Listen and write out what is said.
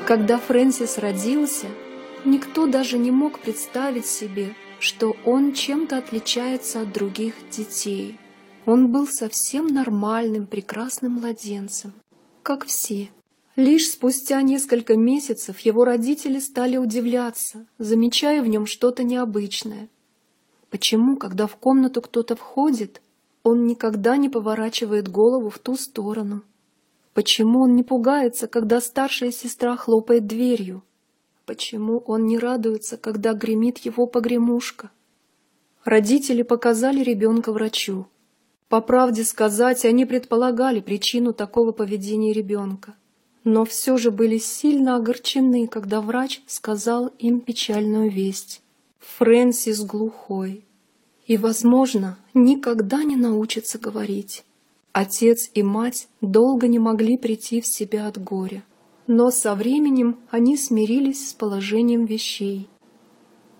Когда Фрэнсис родился, никто даже не мог представить себе, что он чем-то отличается от других детей. Он был совсем нормальным, прекрасным младенцем, как все. Лишь спустя несколько месяцев его родители стали удивляться, замечая в нем что-то необычное. Почему, когда в комнату кто-то входит, он никогда не поворачивает голову в ту сторону? Почему он не пугается, когда старшая сестра хлопает дверью? Почему он не радуется, когда гремит его погремушка? Родители показали ребенка врачу. По правде сказать, они предполагали причину такого поведения ребенка, но все же были сильно огорчены, когда врач сказал им печальную весть. Фрэнсис глухой и, возможно, никогда не научится говорить. Отец и мать долго не могли прийти в себя от горя, но со временем они смирились с положением вещей.